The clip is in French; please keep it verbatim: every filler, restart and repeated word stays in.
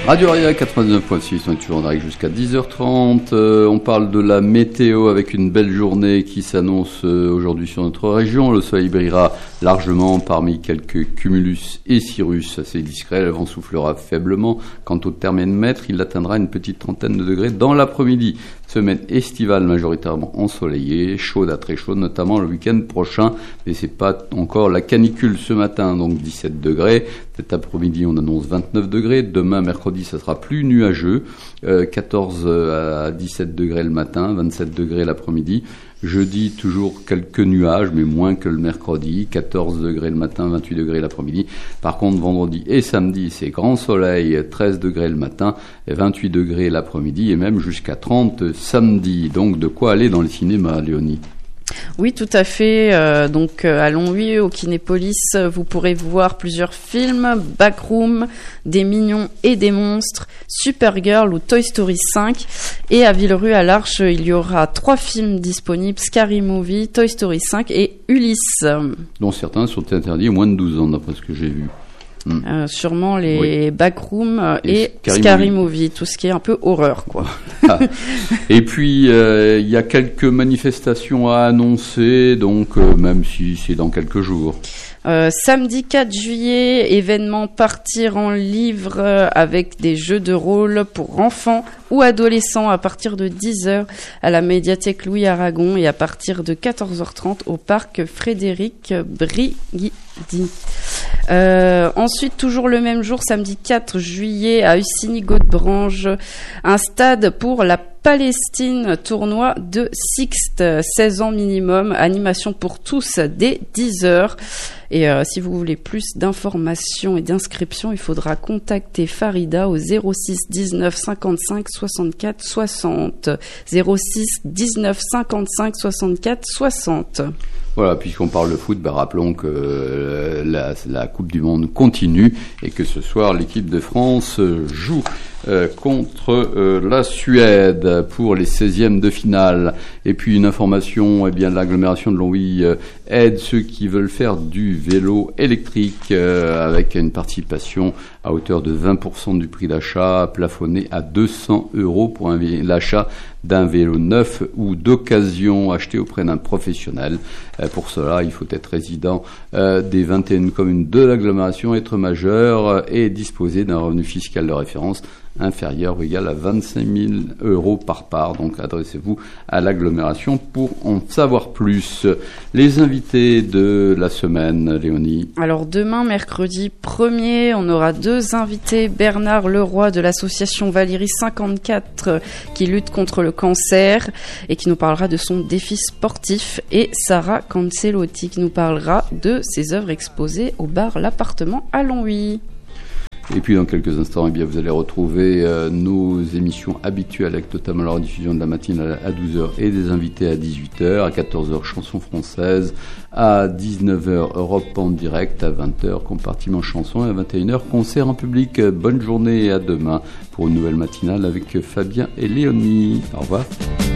Radio Aria quatre-vingt-dix-neuf virgule six, on est toujours en direct jusqu'à dix heures trente. Euh, on parle de la météo avec une belle journée qui s'annonce euh, aujourd'hui sur notre région. Le soleil brillera largement parmi quelques cumulus et cirrus assez discrets. Le vent soufflera faiblement. Quant au thermomètre, il atteindra une petite trentaine de degrés dans l'après-midi. Semaine estivale majoritairement ensoleillée, chaude à très chaude, notamment le week-end prochain. Mais c'est pas encore la canicule ce matin, donc dix-sept degrés. Cet après-midi, on annonce vingt-neuf degrés. Demain, mercredi, ça sera plus nuageux. Euh, quatorze à dix-sept degrés le matin, vingt-sept degrés l'après-midi. Jeudi, toujours quelques nuages, mais moins que le mercredi. quatorze degrés le matin, vingt-huit degrés l'après-midi. Par contre, vendredi et samedi, c'est grand soleil, treize degrés le matin, vingt-huit degrés l'après-midi et même jusqu'à trente samedi. Donc, de quoi aller dans le cinéma, Léonie? Oui, tout à fait. Euh, donc, euh, à Longwy, au Kinépolis, vous pourrez voir plusieurs films. Backroom, Des mignons et des monstres, Supergirl ou Toy Story cinq. Et à Villerue, à l'Arche, il y aura trois films disponibles, Scary Movie, Toy Story cinq et Ulysse. Dont certains sont interdits moins de douze ans, d'après ce que j'ai vu. Mmh. Euh, sûrement les oui. Backroom et, et Scary, Scary Movie. Movie, tout ce qui est un peu horreur, quoi. Ah. Et puis il euh, y a quelques manifestations à annoncer, donc euh, même si c'est dans quelques jours. Euh, samedi quatre juillet, événement Partir en livre euh, avec des jeux de rôle pour enfants ou adolescents à partir de dix heures à la médiathèque Louis Aragon et à partir de quatorze heures trente au parc Frédéric Briguidi. Euh, ensuite, toujours le même jour, samedi quatre juillet, à Ussigny-Godebranche, un stade pour la Palestine, tournoi de Sixte, seize ans minimum, animation pour tous dès dix heures. Et euh, si vous voulez plus d'informations et d'inscriptions, il faudra contacter Farida au zéro six dix-neuf cinquante-cinq soixante-quatre soixante. zéro six dix-neuf cinquante-cinq soixante-quatre soixante. Voilà, puisqu'on parle de foot, ben rappelons que euh, la, la Coupe du Monde continue et que ce soir, l'équipe de France joue euh, contre euh, la Suède pour les seizièmes de finale. Et puis une information, eh bien l'agglomération de Longwy euh, aide ceux qui veulent faire du vélo électrique euh, avec une participation à hauteur de vingt pour cent du prix d'achat, plafonné à deux cents euros pour un, l'achat d'un vélo neuf ou d'occasion acheté auprès d'un professionnel. Euh, pour cela, il faut être résident euh, des vingt et une communes de l'agglomération, être majeur euh, et disposer d'un revenu fiscal de référence inférieur ou égal à vingt-cinq mille euros par part. Donc adressez-vous à l'agglomération pour en savoir plus. Les invités de la semaine, Léonie. Alors demain, mercredi premier, on aura deux invités. Bernard Leroy de l'association Valérie cinquante-quatre qui lutte contre le cancer et qui nous parlera de son défi sportif, et Sarah Cancelotti qui nous parlera de ses œuvres exposées au bar L'Appartement à Longwy. Et puis dans quelques instants, eh bien, vous allez retrouver euh, nos émissions habituelles avec notamment la rediffusion de la matinale à douze heures et des invités à dix-huit heures, à quatorze heures chansons françaises, à dix-neuf heures Europe en direct, à vingt heures compartiment chansons et à vingt et une heures concert en public. Bonne journée et à demain pour une nouvelle matinale avec Fabien et Léonie. Au revoir.